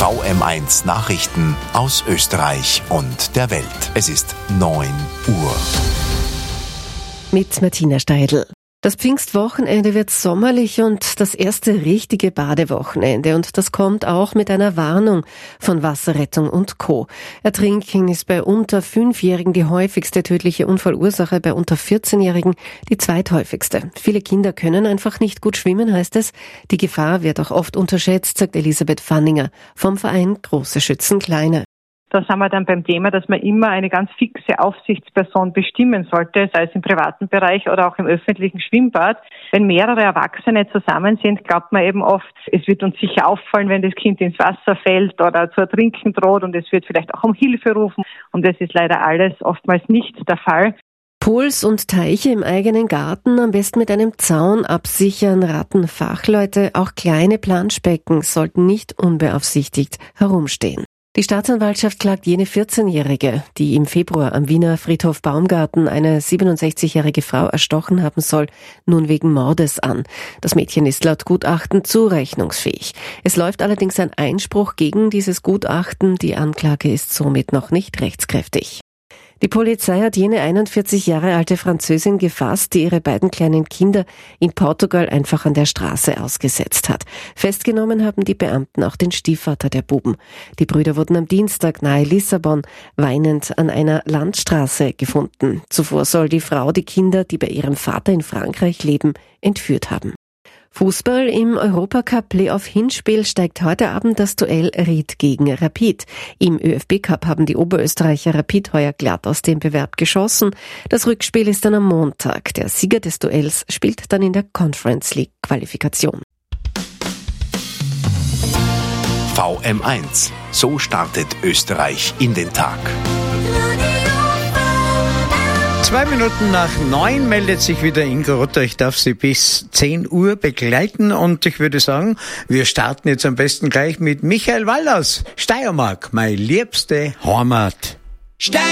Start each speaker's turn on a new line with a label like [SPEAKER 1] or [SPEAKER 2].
[SPEAKER 1] VM1 Nachrichten aus Österreich und der Welt. Es ist 9 Uhr.
[SPEAKER 2] Mit Martina Steidl. Das Pfingstwochenende wird sommerlich und das erste richtige Badewochenende. Und das kommt auch mit einer Warnung von Wasserrettung und Co. Ertrinken ist bei unter 5-Jährigen die häufigste tödliche Unfallursache, bei unter 14-Jährigen die zweithäufigste. Viele Kinder können einfach nicht gut schwimmen, heißt es. Die Gefahr wird auch oft unterschätzt, sagt Elisabeth Fanninger vom Verein Große Schützen Kleine.
[SPEAKER 3] Da sind wir dann beim Thema, dass man immer eine ganz fixe Aufsichtsperson bestimmen sollte, sei es im privaten Bereich oder auch im öffentlichen Schwimmbad. Wenn mehrere Erwachsene zusammen sind, glaubt man eben oft, es wird uns sicher auffallen, wenn das Kind ins Wasser fällt oder zu ertrinken droht, und es wird vielleicht auch um Hilfe rufen. Und das ist leider alles oftmals nicht der Fall.
[SPEAKER 2] Pools und Teiche im eigenen Garten am besten mit einem Zaun absichern, raten Fachleute. Auch kleine Planschbecken sollten nicht unbeaufsichtigt herumstehen. Die Staatsanwaltschaft klagt jene 14-Jährige, die im Februar am Wiener Friedhof Baumgarten eine 67-jährige Frau erstochen haben soll, nun wegen Mordes an. Das Mädchen ist laut Gutachten zurechnungsfähig. Es läuft allerdings ein Einspruch gegen dieses Gutachten. Die Anklage ist somit noch nicht rechtskräftig. Die Polizei hat jene 41 Jahre alte Französin gefasst, die ihre beiden kleinen Kinder in Portugal einfach an der Straße ausgesetzt hat. Festgenommen haben die Beamten auch den Stiefvater der Buben. Die Brüder wurden am Dienstag nahe Lissabon weinend an einer Landstraße gefunden. Zuvor soll die Frau die Kinder, die bei ihrem Vater in Frankreich leben, entführt haben. Fußball im Europacup-Playoff-Hinspiel steigt heute Abend das Duell Ried gegen Rapid. Im ÖFB-Cup haben die Oberösterreicher Rapid heuer glatt aus dem Bewerb geschossen. Das Rückspiel ist dann am Montag. Der Sieger des Duells spielt dann in der Conference League-Qualifikation.
[SPEAKER 1] VM1. So startet Österreich in den Tag.
[SPEAKER 4] 2 Minuten nach 9 meldet sich wieder Ingo Rutter. Ich darf Sie bis 10 Uhr begleiten und ich würde sagen, wir starten jetzt am besten gleich mit Michael Wall aus Steiermark, meine liebste Heimat.